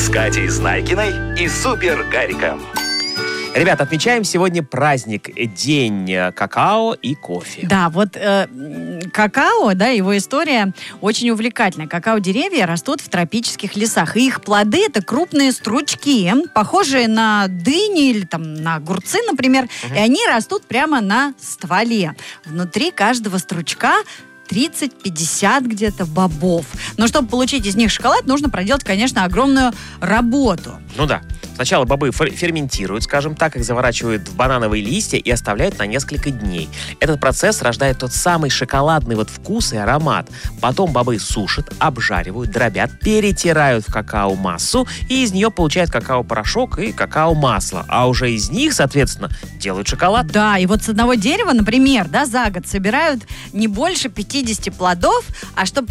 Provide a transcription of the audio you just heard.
Катей Знайкиной и Супер Гариком. Ребят, отмечаем сегодня праздник, день какао и кофе. Да, вот какао, да, его история очень увлекательная. Какао-деревья растут в тропических лесах. И их плоды — это крупные стручки, похожие на дыни или там на огурцы, например. И они растут прямо на стволе. Внутри каждого стручка 30-50 где-то бобов. Но чтобы получить из них шоколад, нужно проделать, конечно, огромную работу. Ну да. Сначала бобы ферментируют, скажем так, их заворачивают в банановые листья и оставляют на несколько дней. Этот процесс рождает тот самый шоколадный вот вкус и аромат. Потом бобы сушат, обжаривают, дробят, перетирают в какао-массу, и из нее получают какао-порошок и какао-масло. А уже из них, соответственно, делают шоколад. Да, и вот с одного дерева, например, да, за год собирают не больше 50 плодов, а чтобы